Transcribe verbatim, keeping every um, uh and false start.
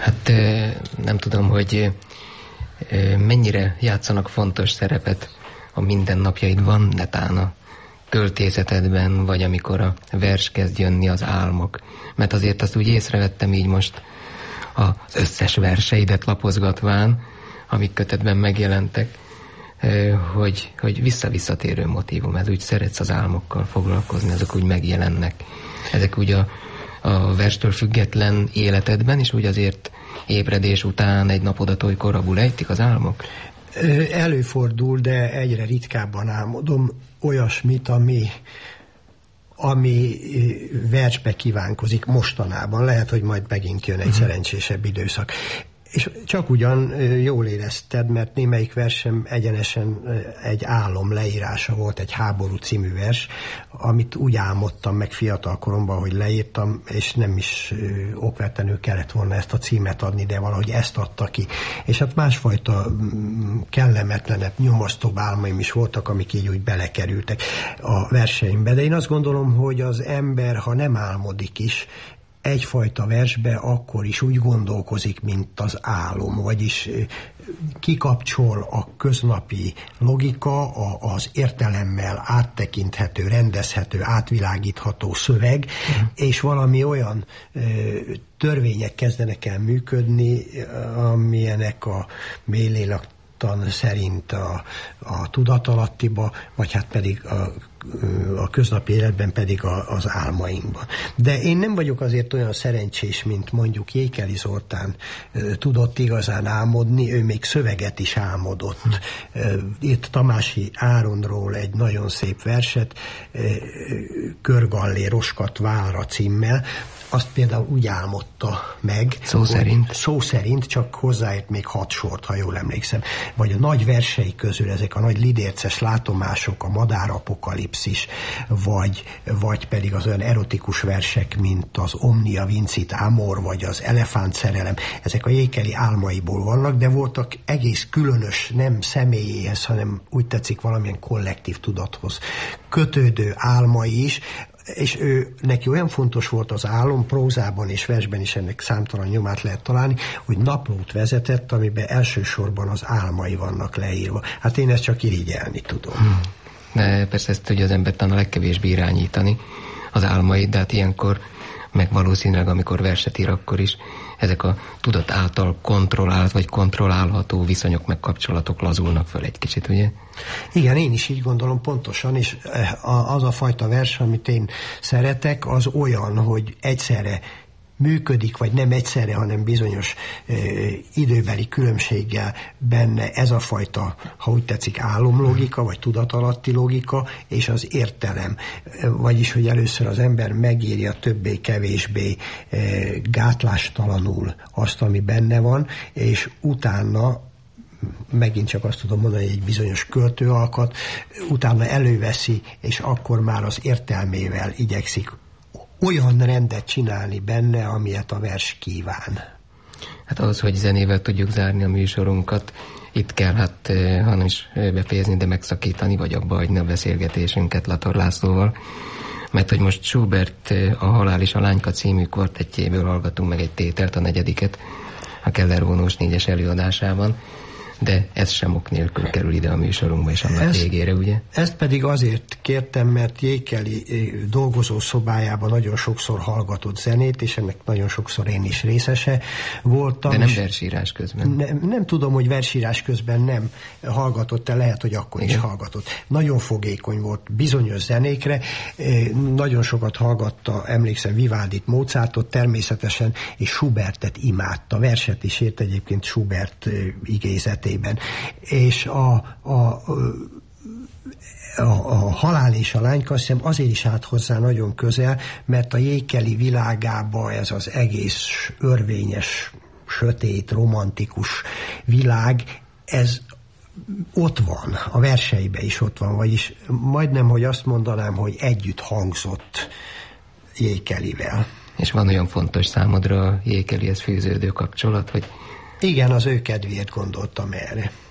Hát nem tudom, hogy mennyire játszanak fontos szerepet a mindennapjaidban, netán a költészetedben, vagy amikor a vers kezd jönni, az álmok. Mert azért azt úgy észrevettem így most az összes verseidet lapozgatván, amik kötetben megjelentek, hogy, hogy visszavisszatérő motívum. Ez úgy szeretsz az álmokkal foglalkozni, azok úgy megjelennek. Ezek úgy a, a verstől független életedben, és úgy azért ébredés után egy napodat olykor abul ejtik az álmok? Előfordul, de egyre ritkábban álmodom olyasmit, ami, ami versbe kívánkozik mostanában. Lehet, hogy majd megint jön egy uh-huh. szerencsésebb időszak. És csak ugyan jól érezted, mert némelyik versem egyenesen egy álom leírása volt, egy Háború című vers, amit úgy álmodtam meg fiatal koromban, hogy leírtam, és nem is okvetlenül kellett volna ezt a címet adni, de valahogy ezt adta ki. És hát másfajta kellemetlenebb, nyomasztóbb álmaim is voltak, amik így úgy belekerültek a verseimbe. De én azt gondolom, hogy az ember, ha nem álmodik is, egyfajta versbe akkor is úgy gondolkozik, mint az álom, vagyis kikapcsol a köznapi logika, az értelemmel áttekinthető, rendezhető, átvilágítható szöveg, mm. és valami olyan törvények kezdenek el működni, amilyenek a mélélektan szerint a, a tudatalattiba, vagy hát pedig a a köznapi életben pedig a, az álmainkban. De én nem vagyok azért olyan szerencsés, mint mondjuk Jékeli Zoltán tudott igazán álmodni, ő még szöveget is álmodott. Itt Tamási Áronról egy nagyon szép verset, Körgallé Roskat Válra címmel, azt például úgy álmodta meg. Szó szerint? Szó szerint, csak hozzáért még hat sort, ha jól emlékszem. Vagy a nagy versei közül, ezek a nagy lidérces látomások, a madárapokalipszis, vagy, vagy pedig az olyan erotikus versek, mint az Omnia Vincit Amor, vagy az Elefánt szerelem. Ezek a Jékeli álmaiból vannak, de voltak egész különös, nem személyéhez, hanem úgy tetszik valamilyen kollektív tudathoz kötődő álmai is, és ő, neki olyan fontos volt az álom, prózában és versben is ennek számtalan nyomát lehet találni, hogy naplót vezetett, amiben elsősorban az álmai vannak leírva. Hát én ezt csak irigyelni tudom. Hmm. De persze ezt tudja az ember talán a legkevésbé irányítani, az álmait, de hát ilyenkor, meg valószínűleg amikor verset ír, akkor is ezek a tudat által kontrollált vagy kontrollálható viszonyok, meg kapcsolatok lazulnak föl egy kicsit, ugye? Igen, én is így gondolom pontosan, és az a fajta vers, amit én szeretek, az olyan, hogy egyszerre működik, vagy nem egyszerre, hanem bizonyos ö, időbeli különbséggel benne ez a fajta, ha úgy tetszik, álomlogika, vagy tudatalatti logika, és az értelem. Vagyis, hogy először az ember megírja többé-kevésbé ö, gátlástalanul azt, ami benne van, és utána megint csak azt tudom mondani, hogy egy bizonyos költőalkat, utána előveszi, és akkor már az értelmével igyekszik olyan rendet csinálni benne, amilyet a vers kíván. Hát ahhoz, hogy zenével tudjuk zárni a műsorunkat, itt kell, hát ha nem is befejezni, de megszakítani, vagy abba hagyni a beszélgetésünket Lator Lászlóval. Mert hogy most Schubert a Halál és a Lányka című kvartettjéből hallgatunk meg egy tételt, a negyediket, a Keller-vonós négyes előadásában. De ez sem ok nélkül kerül ide a műsorunkba, és annak ezt, végére, ugye? Ezt pedig azért kértem, mert Jékeli dolgozó szobájában nagyon sokszor hallgatott zenét, és ennek nagyon sokszor én is részese voltam. De nem versírás közben. Nem, nem tudom, hogy versírás közben nem hallgatott, de lehet, hogy akkor Igen. is hallgatott. Nagyon fogékony volt bizonyos zenékre, nagyon sokat hallgatta, emlékszem, Vivaldit, Mozartot természetesen, és Schubertet imádta. Verset is ért egyébként Schubert igézet. És a, a, a, a Halál és a Lányka, azt hiszem, azért is állt hozzá nagyon közel, mert a Jékeli világába ez az egész örvényes, sötét, romantikus világ, ez ott van, a verseiben is ott van, vagyis majdnem, hogy azt mondanám, hogy együtt hangzott Jékelivel. És van olyan fontos számodra a Jékelihez fűződő kapcsolat, hogy igen, az ő kedvéért gondoltam erre.